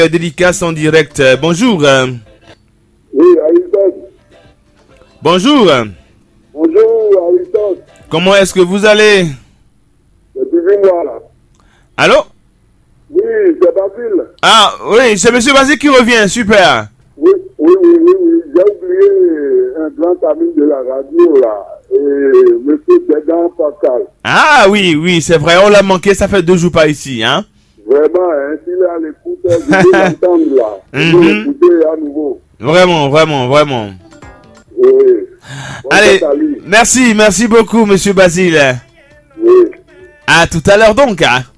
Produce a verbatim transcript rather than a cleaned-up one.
Dédicace en direct. Euh, bonjour. euh. Oui, Aristote. Bonjour. Bonjour, Aristote. Comment est-ce que vous allez? C'est toujours moi, là. Allô? Oui, c'est Basile. Ah, oui, c'est Monsieur Basile qui revient. Super. Oui, oui, oui, oui, oui. J'ai oublié un grand ami de la radio, là. Et Monsieur Dédan Pascal. Ah, oui, oui, c'est vrai. On l'a manqué. Ça fait deux jours pas ici, hein? Vraiment, hein, s'il est à l'écoute, je veux l'entendre, là. Je veux Mhm. l'écouter à nouveau. Vraiment, vraiment, vraiment. Oui. Bon, Allez, c'est à lui. merci, merci beaucoup, Monsieur Basile. Oui. À tout à l'heure donc, hein?